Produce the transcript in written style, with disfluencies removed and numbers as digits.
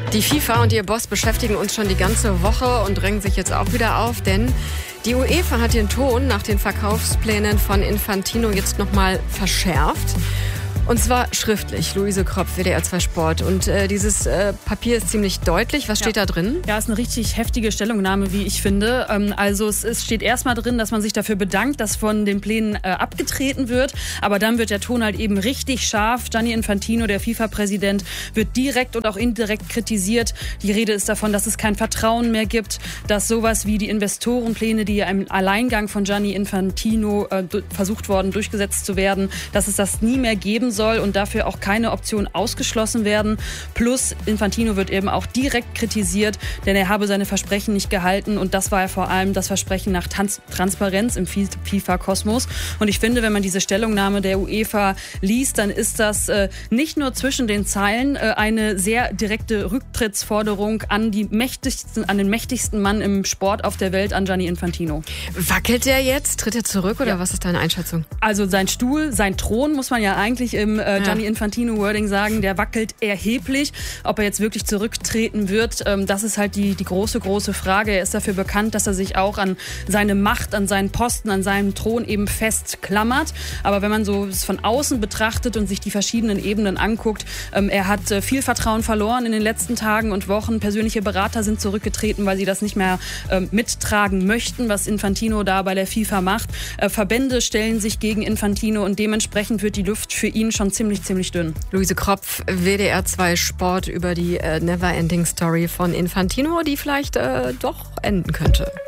Die FIFA und ihr Boss beschäftigen uns schon die ganze Woche und drängen sich jetzt auch wieder auf, denn die UEFA hat den Ton nach den Verkaufsplänen von Infantino jetzt nochmal verschärft. Und zwar schriftlich. Luise Kropf, WDR 2 Sport. Und dieses Papier ist ziemlich deutlich. Was steht da drin? Ja, ist eine richtig heftige Stellungnahme, wie ich finde. Also es steht erstmal drin, dass man sich dafür bedankt, dass von den Plänen abgetreten wird. Aber dann wird der Ton halt eben richtig scharf. Gianni Infantino, der FIFA-Präsident, wird direkt und auch indirekt kritisiert. Die Rede ist davon, dass es kein Vertrauen mehr gibt, dass sowas wie die Investorenpläne, die ja im Alleingang von Gianni Infantino versucht worden, durchgesetzt zu werden, dass es das nie mehr geben soll und dafür auch keine Option ausgeschlossen werden. Plus Infantino wird eben auch direkt kritisiert, denn er habe seine Versprechen nicht gehalten und das war ja vor allem das Versprechen nach Transparenz im FIFA-Kosmos. Und ich finde, wenn man diese Stellungnahme der UEFA liest, dann ist das nicht nur zwischen den Zeilen eine sehr direkte Rücktrittsforderung an den mächtigsten Mann im Sport auf der Welt, an Gianni Infantino. Wackelt der jetzt? Tritt er zurück oder was ist deine Einschätzung? Also sein Stuhl, sein Thron, muss man ja eigentlich im Gianni Infantino-Wording sagen, der wackelt erheblich. Ob er jetzt wirklich zurücktreten wird, das ist halt die große Frage. Er ist dafür bekannt, dass er sich auch an seine Macht, an seinen Posten, an seinem Thron eben festklammert. Aber wenn man so es von außen betrachtet und sich die verschiedenen Ebenen anguckt, er hat viel Vertrauen verloren in den letzten Tagen und Wochen. Persönliche Berater sind zurückgetreten, weil sie das nicht mehr mittragen möchten, was Infantino da bei der FIFA macht. Verbände stellen sich gegen Infantino und dementsprechend wird die Luft für ihn schon ziemlich dünn. Luise Kropf, WDR 2 Sport über die Neverending Story von Infantino, die vielleicht doch enden könnte.